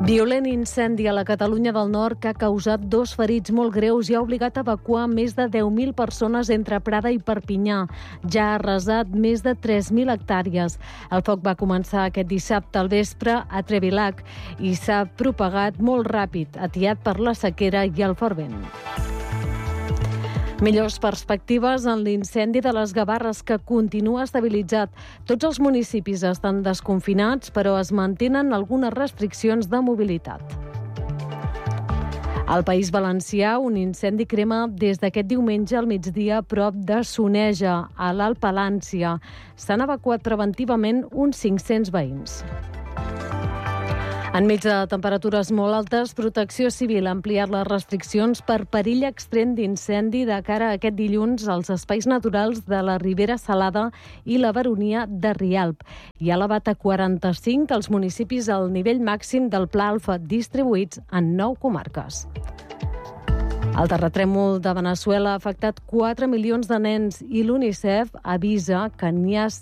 Violent incendi a la Catalunya del Nord que ha causat 2 ferits molt greus i ha obligat a evacuar més de 10.000 persones entre Prada i Perpinyà. Ja ha arrasat més de 3.000 hectàrees. El foc va començar aquest dissabte al vespre a Trevilac i s'ha propagat molt ràpid, atiat per la sequera i el fort vent. Millors perspectives en l'incendi de les Gavarres, que continua estabilitzat. Tots els municipis estan desconfinats, però es mantenen algunes restriccions de mobilitat. Al País Valencià, un incendi crema des d'aquest diumenge al migdia a prop de Soneja, a l'Alt Palància. S'han evacuat preventivament uns 500 veïns. Enmig de temperatures molt altes, Protecció Civil ha ampliat les restriccions per perill extrem d'incendi de cara a aquest dilluns als espais naturals de la Ribera Salada i la Baronia de Rialb. I ha elevat a 45 els municipis al nivell màxim del Pla Alfa, distribuïts en 9 comarques. El terratrèmol de Veneçuela ha afectat 4 milions de nens i l'UNICEF avisa que n'hi ha